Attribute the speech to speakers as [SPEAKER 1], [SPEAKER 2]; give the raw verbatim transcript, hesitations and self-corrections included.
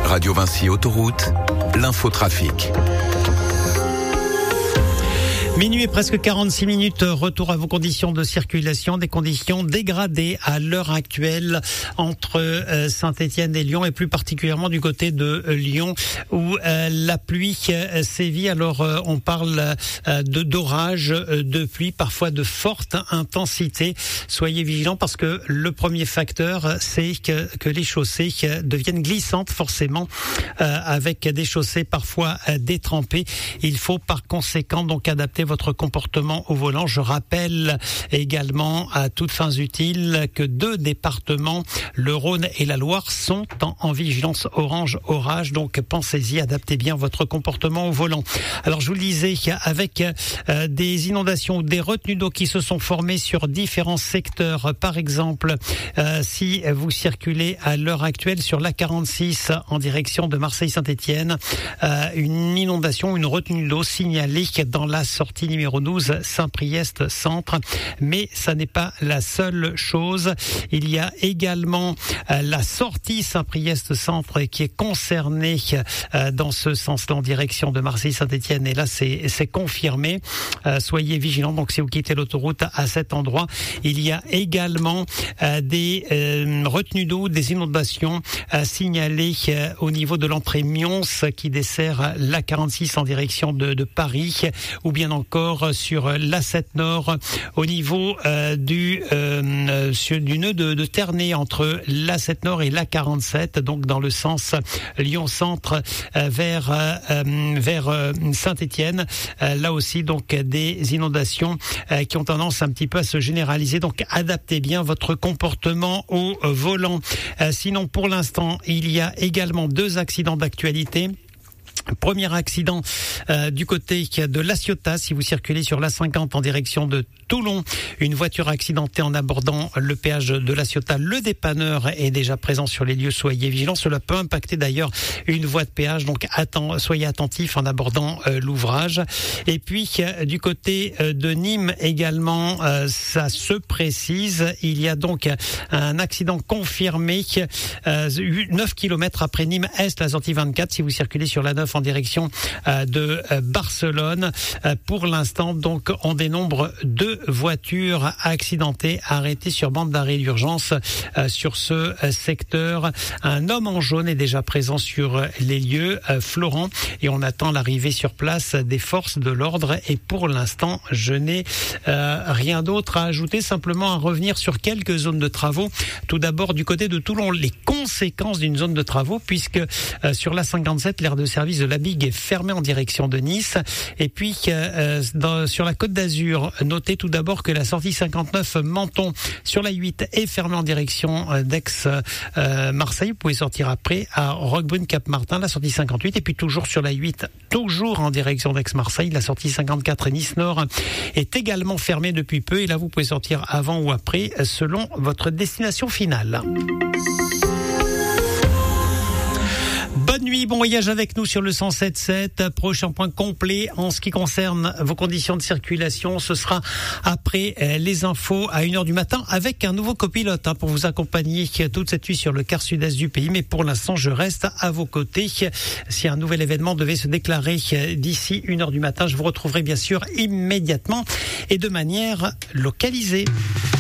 [SPEAKER 1] Radio Vinci Autoroute, l'infotrafic.
[SPEAKER 2] Minuit et presque quarante-six minutes, retour à vos conditions de circulation, des conditions dégradées à l'heure actuelle entre Saint-Étienne et Lyon et plus particulièrement du côté de Lyon où la pluie sévit. Alors on parle de d'orage, de pluie, parfois de forte intensité. Soyez vigilants parce que le premier facteur c'est que, que les chaussées deviennent glissantes forcément avec des chaussées parfois détrempées. Il faut par conséquent donc adapter votre comportement au volant. Je rappelle également à toutes fins utiles que deux départements, le Rhône et la Loire, sont en, en vigilance orange orage. Donc pensez-y, adaptez bien votre comportement au volant. Alors je vous le disais, avec euh, des inondations ou des retenues d'eau qui se sont formées sur différents secteurs. Par exemple, euh, si vous circulez à l'heure actuelle sur l'A quarante-six en direction de Marseille-Saint-Étienne, euh, une inondation, une retenue d'eau signalée dans la sortie numéro douze, Saint-Priest Centre. Mais ça n'est pas la seule chose. Il y a également euh, la sortie Saint-Priest Centre qui est concernée euh, dans ce sens-là en direction de Marseille-Saint-Étienne. Et là, c'est, c'est confirmé. Euh, soyez vigilants. Donc, si vous quittez l'autoroute à cet endroit, il y a également euh, des euh, retenues d'eau, des inondations euh, signalées euh, au niveau de l'entrée Mions qui dessert l'A quarante-six en direction de, de Paris, ou bien encore sur l'A sept Nord au niveau euh, du euh, sur, du nœud de, de Ternay entre l'A sept Nord et l'A quarante-sept, donc dans le sens Lyon Centre euh, vers euh, vers euh, Saint-Étienne. Euh, là aussi donc des inondations euh, qui ont tendance un petit peu à se généraliser. Donc adaptez bien votre comportement au volant. Euh, sinon pour l'instant il y a également deux accidents d'actualité. Premier accident euh, du côté de La Ciotat, si vous circulez sur l'A cinquante en direction de Toulon. Une voiture accidentée en abordant le péage de La Ciotat. Le dépanneur est déjà présent sur les lieux. Soyez vigilants. Cela peut impacter d'ailleurs une voie de péage. Donc attend, soyez attentifs en abordant euh, l'ouvrage. Et puis euh, du côté euh, de Nîmes également, euh, ça se précise. Il y a donc un accident confirmé euh, neuf kilomètres après Nîmes Est, la sortie vingt-quatre. Si vous circulez sur la neuf en direction euh, de euh, Barcelone. Euh, pour l'instant, donc, on dénombre deux voitures accidentées arrêtées sur bande d'arrêt d'urgence euh, sur ce euh, secteur. Un homme en jaune est déjà présent sur les lieux, euh, Florent, et on attend l'arrivée sur place des forces de l'ordre. Et pour l'instant, je n'ai euh, rien d'autre à ajouter, simplement à revenir sur quelques zones de travaux. Tout d'abord, du côté de Toulon, les conséquences d'une zone de travaux, puisque euh, sur l'A cinquante-sept, l'aire de service de la Bigue est fermée en direction de Nice. Et puis euh, dans, sur la Côte d'Azur, notez tout d'abord que la sortie cinquante-neuf Menton sur la huit est fermée en direction d'Aix-Marseille. Euh, Vous pouvez sortir après à Roquebrune-Cap-Martin, la sortie cinquante-huit. Et puis toujours sur la huit, toujours en direction d'Aix-Marseille, la sortie cinquante-quatre Nice-Nord est également fermée depuis peu. Et là, vous pouvez sortir avant ou après selon votre destination finale. Bonne nuit, bon voyage avec nous sur le cent sept sept. Prochain point complet en ce qui concerne vos conditions de circulation, ce sera après les infos à une heure du matin avec un nouveau copilote hein, pour vous accompagner toute cette nuit sur le quart sud-est du pays. Mais pour l'instant, je reste à vos côtés. Si un nouvel événement devait se déclarer d'ici une heure du matin, je vous retrouverai bien sûr immédiatement et de manière localisée.